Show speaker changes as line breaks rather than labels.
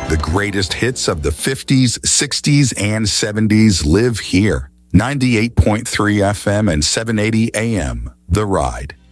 The greatest hits of the 50s, 60s, and 70s live here. 98.3 FM and 780 AM. The Ride.